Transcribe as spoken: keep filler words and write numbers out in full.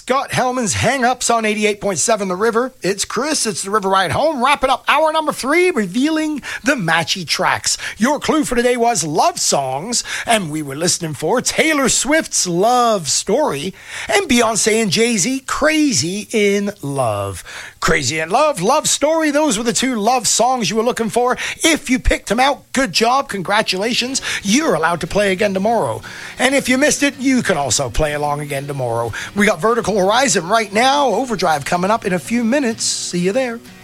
Scott Hellman's Hang-Ups on eighty-eight point seven The River. It's Chris, it's The River Ride Home, wrapping up hour number three, revealing the matchy tracks. Your clue for today was love songs, and we were listening for Taylor Swift's Love Story, and Beyonce and Jay-Z, Crazy in Love. Crazy in Love, Love Story, those were the two love songs you were looking for. If you picked them out, good job, congratulations. You're allowed to play again tomorrow. And if you missed it, you can also play along again tomorrow. We got Vertical Horizon right now, Overdrive coming up in a few minutes. See you there.